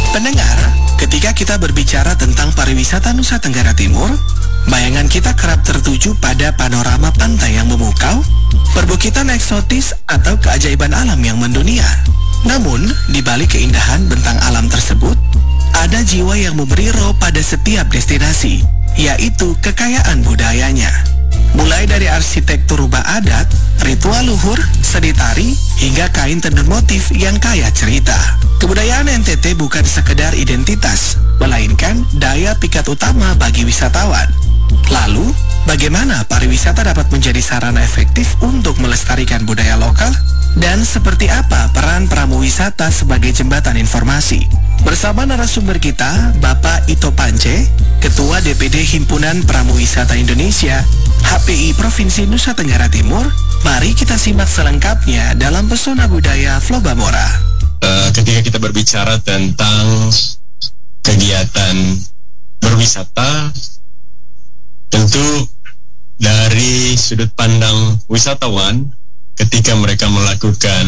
Pendengar, ketika kita berbicara tentang pariwisata Nusa Tenggara Timur, bayangan kita kerap tertuju pada panorama pantai yang memukau, perbukitan eksotis, atau keajaiban alam yang mendunia. Namun, di balik keindahan bentang alam tersebut, ada jiwa yang memberi roh pada setiap destinasi, yaitu kekayaan budayanya. Mulai dari arsitektur rubah adat, ritual luhur, seni tari, hingga kain tenun motif yang kaya cerita. Kebudayaan NTT bukan sekedar identitas, melainkan daya pikat utama bagi wisatawan. Lalu, bagaimana pariwisata dapat menjadi sarana efektif untuk melestarikan budaya lokal? Dan seperti apa peran pramu wisata sebagai jembatan informasi? Bersama narasumber kita, Bapak Ito Pance, Ketua DPD Himpunan Pramu Wisata Indonesia, HPI Provinsi Nusa Tenggara Timur, mari kita simak selengkapnya dalam Pesona Budaya Flobamora. Ketika kita berbicara tentang kegiatan berwisata, tentu dari sudut pandang wisatawan, ketika mereka melakukan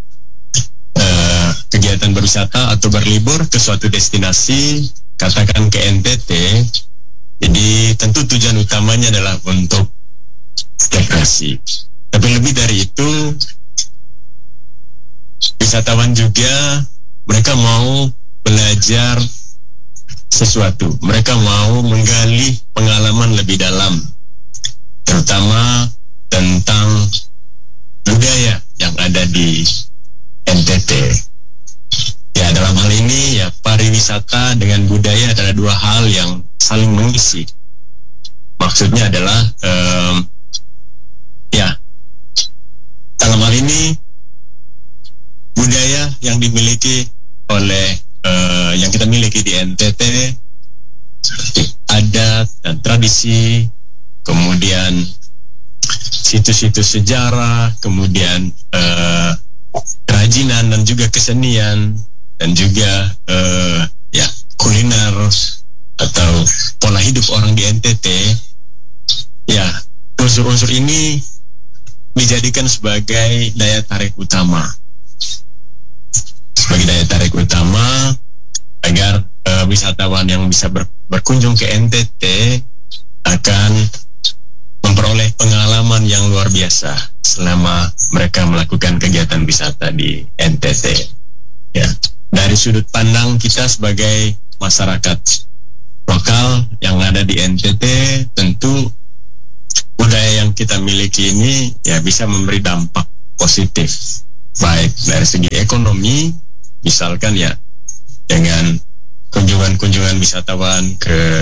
kegiatan berwisata atau berlibur ke suatu destinasi, katakan ke NTT, jadi tentu tujuan utamanya adalah untuk rekreasi. Tapi lebih dari itu, wisatawan juga mereka mau belajar sesuatu, mereka mau menggali pengalaman lebih dalam, terutama tentang budaya yang ada di NTT. Ya, dalam hal ini ya pariwisata dengan budaya adalah dua hal yang saling mengisi. Maksudnya adalah ya dalam hal ini budaya yang dimiliki oleh yang kita miliki di NTT seperti adat dan tradisi, kemudian situs-situs sejarah, kemudian kerajinan dan juga kesenian, dan juga ya kuliner atau pola hidup orang di NTT. Ya, unsur-unsur ini dijadikan sebagai daya tarik utama, agar wisatawan yang bisa berkunjung ke NTT akan memperoleh pengalaman yang luar biasa selama mereka melakukan kegiatan wisata di NTT. Ya, dari sudut pandang kita sebagai masyarakat lokal yang ada di NTT, tentu budaya yang kita miliki ini ya bisa memberi dampak positif, baik dari segi ekonomi, misalkan ya dengan kunjungan-kunjungan wisatawan ke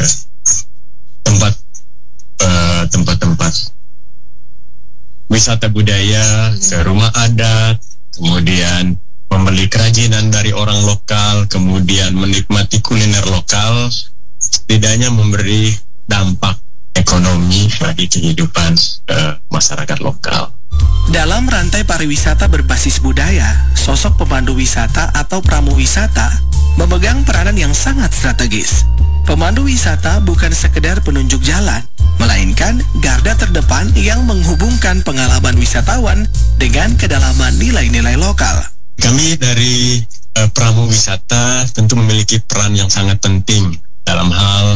tempat-tempat wisata budaya, ke rumah adat, kemudian membeli kerajinan dari orang lokal, kemudian menikmati kuliner lokal, setidaknya memberi dampak ekonomi bagi kehidupan masyarakat lokal. Dalam rantai pariwisata berbasis budaya, sosok pemandu wisata atau pramu wisata memegang peranan yang sangat strategis. Pemandu wisata bukan sekedar penunjuk jalan, melainkan garda terdepan yang menghubungkan pengalaman wisatawan dengan kedalaman nilai-nilai lokal. Kami dari pramu wisata tentu memiliki peran yang sangat penting dalam hal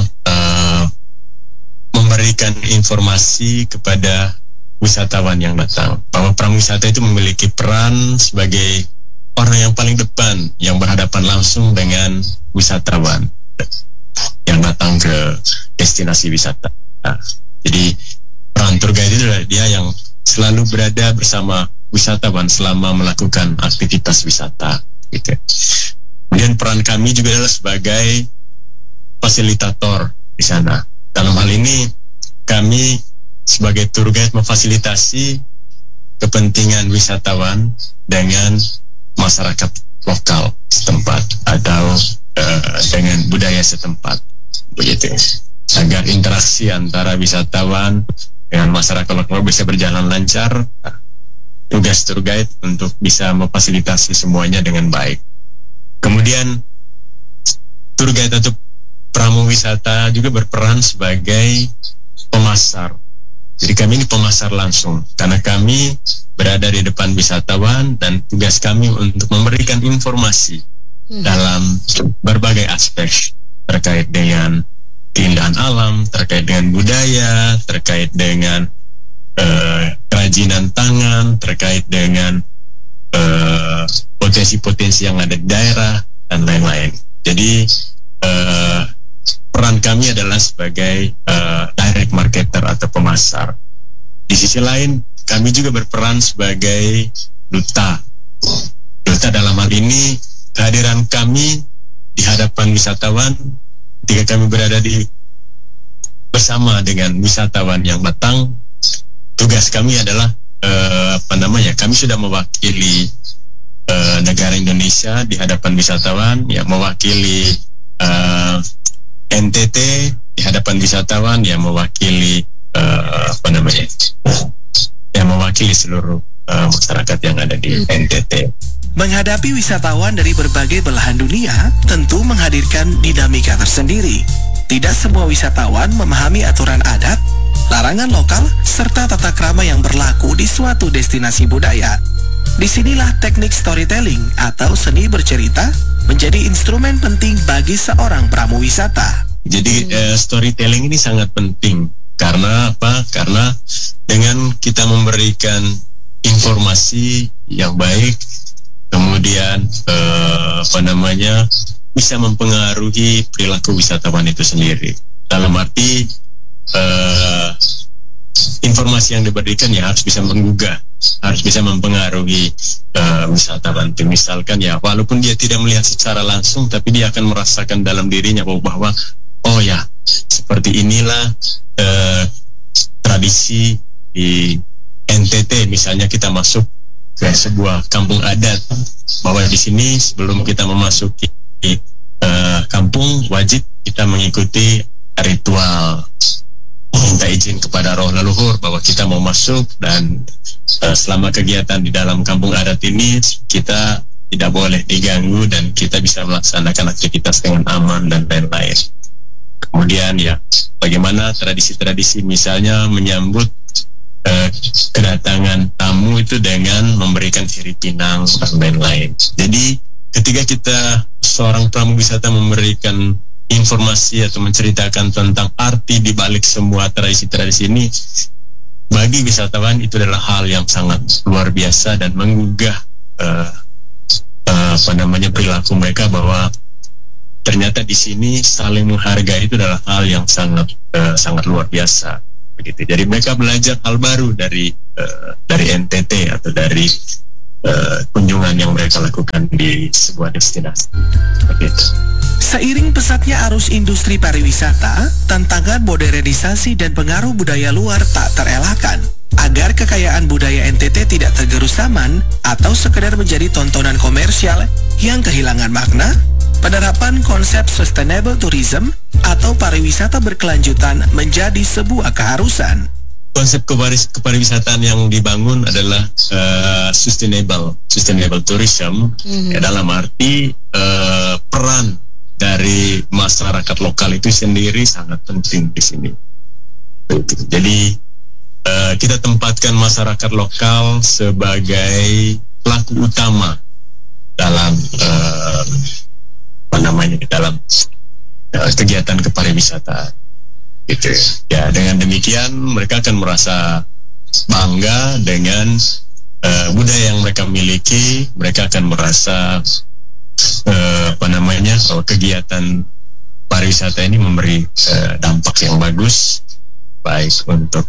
memberikan informasi kepada wisatawan yang datang, bahwa pramu wisata itu memiliki peran sebagai orang yang paling depan, yang berhadapan langsung dengan wisatawan yang datang ke destinasi wisata. Jadi peran tour guide itu adalah dia yang selalu berada bersama wisatawan selama melakukan aktivitas wisata, gitu. Kemudian peran kami juga adalah sebagai fasilitator di sana. Dalam hal ini kami sebagai tour guide memfasilitasi kepentingan wisatawan dengan masyarakat lokal setempat atau dengan budaya setempat, begitu, agar interaksi antara wisatawan dengan masyarakat lokal bisa berjalan lancar. Tugas tour guide untuk bisa memfasilitasi semuanya dengan baik. Kemudian tour guide atau pramu wisata juga berperan sebagai pemasar. Jadi kami ini pemasar langsung, karena kami berada di depan wisatawan dan tugas kami untuk memberikan informasi dalam berbagai aspek terkait dengan keindahan alam, terkait dengan budaya, terkait dengan kerajinan tangan, terkait dengan potensi-potensi yang ada di daerah dan lain-lain. Jadi peran kami adalah sebagai direct marketer atau pemasar. Di sisi lain, kami juga berperan sebagai duta. Duta dalam hal ini, kehadiran kami di hadapan wisatawan ketika kami berada bersama dengan wisatawan yang datang. Tugas kami adalah kami sudah mewakili negara Indonesia di hadapan wisatawan, yang mewakili NTT di hadapan wisatawan, yang mewakili yang mewakili seluruh masyarakat yang ada di NTT. Menghadapi wisatawan dari berbagai belahan dunia tentu menghadirkan dinamika tersendiri. Tidak semua wisatawan memahami aturan adat, larangan lokal, serta tata krama yang berlaku di suatu destinasi budaya. Disinilah teknik storytelling atau seni bercerita menjadi instrumen penting bagi seorang pramuwisata. Jadi storytelling ini sangat penting. Karena apa? Karena dengan kita memberikan informasi yang baik, kemudian bisa mempengaruhi perilaku wisatawan itu sendiri. Dalam arti informasi yang diberikan ya harus bisa menggugah, harus bisa mempengaruhi wisatawan. Misalkan ya, walaupun dia tidak melihat secara langsung, tapi dia akan merasakan dalam dirinya bahwa oh ya, seperti inilah tradisi di NTT. Misalnya kita masuk ke sebuah kampung adat, bahwa di sini sebelum kita memasuki kampung, wajib kita mengikuti ritual, minta izin kepada roh leluhur bahwa kita mau masuk, dan selama kegiatan di dalam kampung adat ini kita tidak boleh diganggu dan kita bisa melaksanakan aktivitas dengan aman dan lain-lain. Kemudian ya, bagaimana tradisi-tradisi misalnya menyambut kedatangan tamu itu dengan memberikan sirih pinang dan lain-lain. Jadi ketika kita seorang pramuwisata memberikan informasi atau menceritakan tentang arti di balik semua tradisi-tradisi ini, bagi wisatawan itu adalah hal yang sangat luar biasa dan menggugah perilaku mereka, bahwa ternyata di sini saling menghargai itu adalah hal yang sangat luar biasa. Begitu. Jadi mereka belajar hal baru dari NTT atau dari kunjungan yang mereka lakukan di sebuah destinasi. Begitu. Seiring pesatnya arus industri pariwisata, tantangan modernisasi dan pengaruh budaya luar tak terelakkan. Agar kekayaan budaya NTT tidak tergerus zaman atau sekedar menjadi tontonan komersial yang kehilangan makna, penerapan konsep sustainable tourism atau pariwisata berkelanjutan menjadi sebuah keharusan. Konsep kepariwisataan yang dibangun adalah sustainable tourism, ya, dalam arti peran dari masyarakat lokal itu sendiri sangat penting di sini. Jadi kita tempatkan masyarakat lokal sebagai pelaku utama dalam dalam kegiatan kepariwisataan. Gitu ya. Dengan demikian mereka akan merasa bangga dengan budaya yang mereka miliki. Mereka akan merasa bahwa kegiatan pariwisata ini memberi dampak yang bagus, baik untuk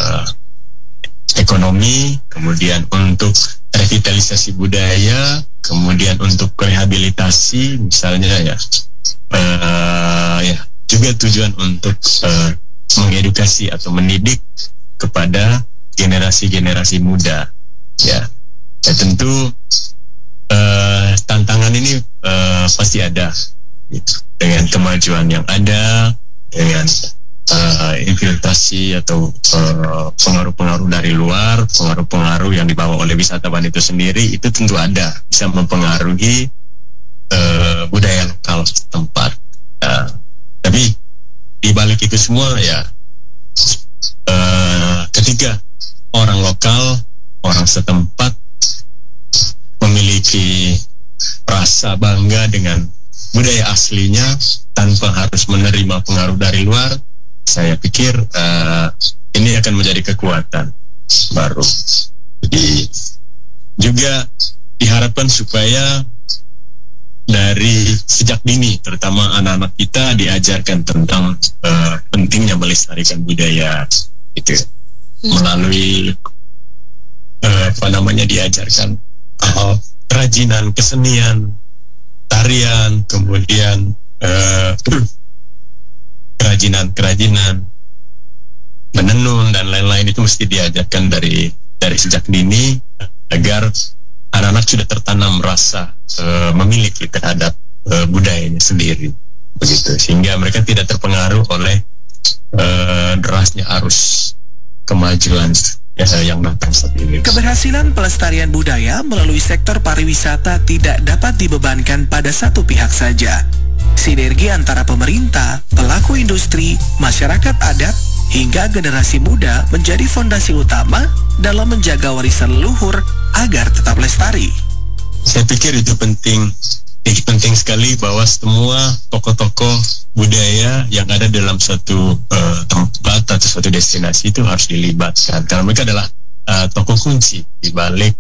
ekonomi, kemudian untuk revitalisasi budaya, kemudian untuk rehabilitasi misalnya ya, juga tujuan untuk mengedukasi atau mendidik kepada generasi-generasi muda, ya. Ya tentu tantangan ini pasti ada, gitu. Dengan kemajuan yang ada, dengan infiltrasi atau pengaruh-pengaruh dari luar, pengaruh-pengaruh yang dibawa oleh wisatawan itu sendiri, itu tentu ada, bisa mempengaruhi budaya lokal setempat. Tapi di balik itu semua ya, ketika orang lokal, orang setempat memiliki rasa bangga dengan budaya aslinya tanpa harus menerima pengaruh dari luar, saya pikir ini akan menjadi kekuatan baru. Jadi juga diharapkan supaya dari sejak dini, terutama anak-anak kita diajarkan tentang pentingnya melestarikan budaya, gitu, melalui diajarkan kerajinan, kesenian, tarian, kemudian kerajinan menenun dan lain-lain, itu mesti diajarkan dari sejak dini agar anak-anak sudah tertanam rasa memiliki terhadap budayanya sendiri, begitu, sehingga mereka tidak terpengaruh oleh derasnya arus kemajuan yang datang saat ini. Keberhasilan pelestarian budaya melalui sektor pariwisata tidak dapat dibebankan pada satu pihak saja. Sinergi antara pemerintah, pelaku industri, masyarakat adat, hingga generasi muda menjadi fondasi utama dalam menjaga warisan leluhur agar tetap lestari. Saya pikir itu penting sekali bahwa semua tokoh-tokoh budaya yang ada dalam suatu tempat atau suatu destinasi itu harus dilibatkan, karena mereka adalah tokoh kunci di balik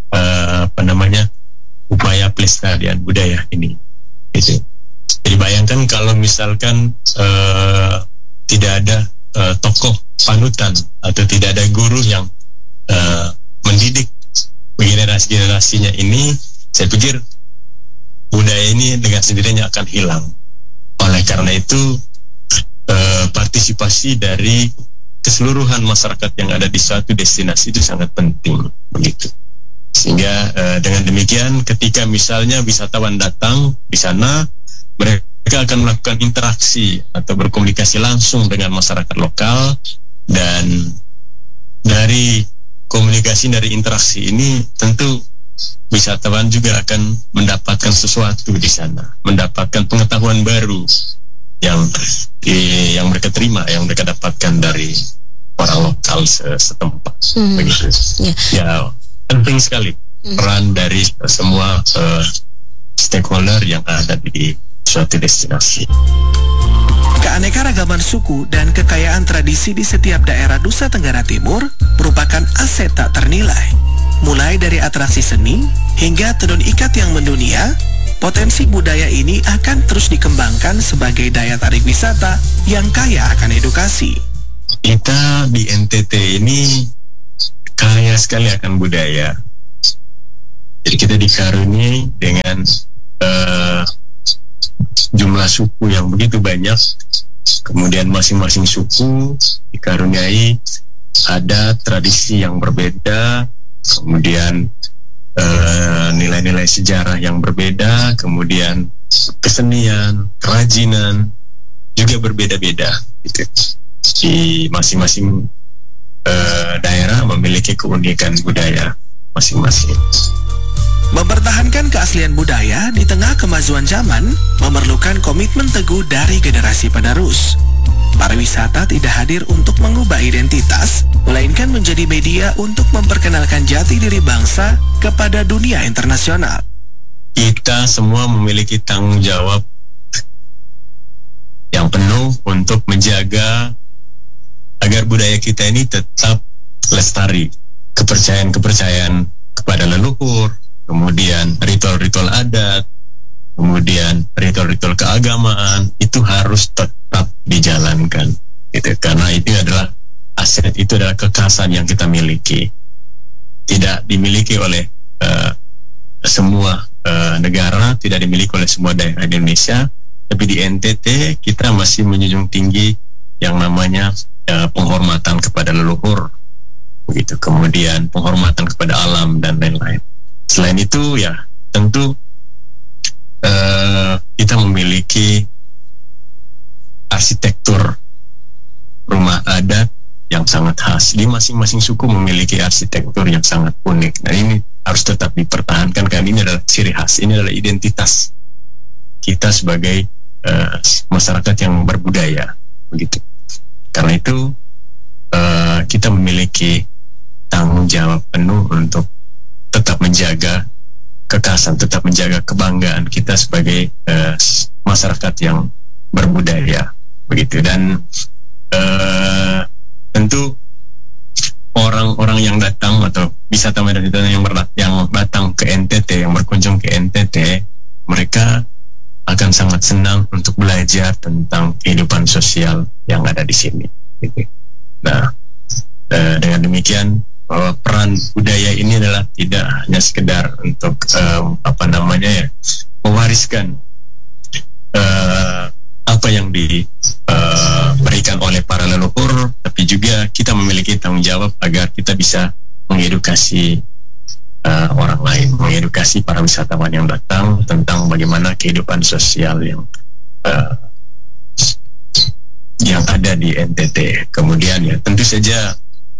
upaya pelestarian budaya ini. Gitu. Jadi bayangkan kalau misalkan tidak ada tokoh panutan atau tidak ada guru yang mendidik generasi-generasinya ini, saya pikir budaya ini dengan sendirinya akan hilang. Oleh karena itu partisipasi dari keseluruhan masyarakat yang ada di suatu destinasi itu sangat penting, begitu. Sehingga dengan demikian ketika misalnya wisatawan datang di sana, mereka akan melakukan interaksi atau berkomunikasi langsung dengan masyarakat lokal, dan dari komunikasi, dari interaksi ini tentu wisatawan juga akan mendapatkan sesuatu di sana, mendapatkan pengetahuan baru yang mereka terima, yang mereka dapatkan dari orang lokal setempat. Begitu. Ya, penting sekali peran dari semua stakeholder yang ada di suatu destinasi. Keanekaragaman suku dan kekayaan tradisi di setiap daerah Nusa Tenggara Timur merupakan aset tak ternilai. Mulai dari atraksi seni hingga tenun ikat yang mendunia, potensi budaya ini akan terus dikembangkan sebagai daya tarik wisata yang kaya akan edukasi. Kita di NTT ini kaya sekali akan budaya. Jadi kita dikaruniai dengan jumlah suku yang begitu banyak. Kemudian masing-masing suku dikaruniai adat, tradisi yang berbeda, kemudian nilai-nilai sejarah yang berbeda, kemudian kesenian, kerajinan juga berbeda-beda, gitu. Di masing-masing daerah memiliki keunikan budaya masing-masing. Mempertahankan keaslian budaya di tengah kemajuan zaman memerlukan komitmen teguh dari generasi penerus. Pariwisata tidak hadir untuk mengubah identitas, melainkan menjadi media untuk memperkenalkan jati diri bangsa kepada dunia internasional. Kita semua memiliki tanggung jawab yang penuh untuk menjaga agar budaya kita ini tetap lestari. Kepercayaan-kepercayaan kepada leluhur, kemudian ritual-ritual adat, kemudian ritual-ritual keagamaan itu harus tetap dijalankan, gitu. Karena itu adalah aset, itu adalah kekhasan yang kita miliki, tidak dimiliki oleh semua negara, tidak dimiliki oleh semua daerah di Indonesia. Tapi di NTT kita masih menjunjung tinggi yang namanya penghormatan kepada leluhur, begitu. Kemudian penghormatan kepada alam dan lain-lain. Selain itu ya tentu kita memiliki arsitektur rumah adat yang sangat khas. Di masing-masing suku memiliki arsitektur yang sangat unik. Dan ini harus tetap dipertahankan karena ini adalah ciri khas, ini adalah identitas kita sebagai masyarakat yang berbudaya, begitu. Karena itu kita memiliki tanggung jawab penuh untuk tetap menjaga kekhasan, tetap menjaga kebanggaan kita sebagai masyarakat yang berbudaya, begitu. Dan tentu orang-orang yang datang atau wisatawan yang datang ke NTT, yang berkunjung ke NTT, mereka akan sangat senang untuk belajar tentang kehidupan sosial yang ada di sini, gitu. Nah, dengan demikian bahwa peran budaya ini adalah tidak hanya sekedar untuk mewariskan apa yang diberikan oleh para leluhur, tapi juga kita memiliki tanggung jawab agar kita bisa mengedukasi orang lain, mengedukasi para wisatawan yang datang tentang bagaimana kehidupan sosial yang ada di NTT. Kemudian ya tentu saja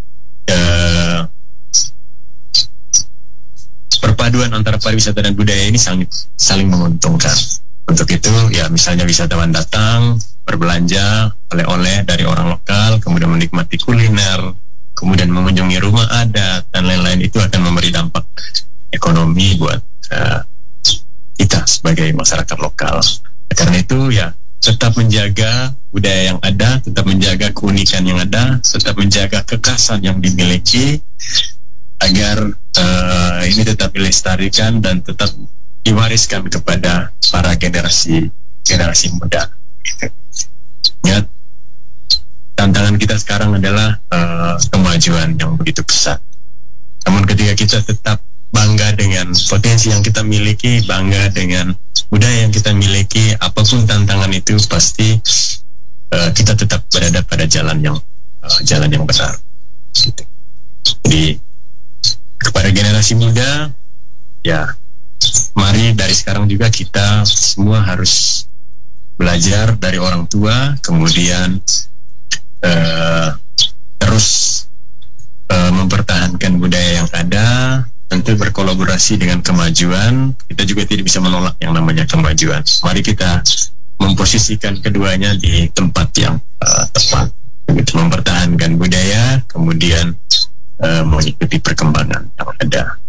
perpaduan antara pariwisata dan budaya ini saling menguntungkan. Untuk itu ya misalnya wisatawan datang berbelanja oleh-oleh dari orang lokal, kemudian menikmati kuliner, kemudian mengunjungi rumah adat dan lain-lain, itu akan memberi dampak ekonomi buat kita sebagai masyarakat lokal. Karena itu ya tetap menjaga budaya yang ada, tetap menjaga keunikan yang ada, tetap menjaga kekhasan yang dimiliki agar ini tetap dilestarikan dan tetap diwariskan kepada para generasi muda. Ya, tantangan kita sekarang adalah kemajuan yang begitu besar. Namun ketika kita tetap bangga dengan potensi yang kita miliki, bangga dengan budaya yang kita miliki, apapun tantangan itu pasti kita tetap berada pada jalan yang benar. Gitu. Jadi kepada generasi muda, ya mari dari sekarang juga kita semua harus belajar dari orang tua, kemudian terus mempertahankan budaya yang ada, tentu berkolaborasi dengan kemajuan. Kita juga tidak bisa menolak yang namanya kemajuan. Mari kita memposisikan keduanya di tempat yang tepat, mempertahankan budaya, kemudian mengikuti perkembangan yang ada.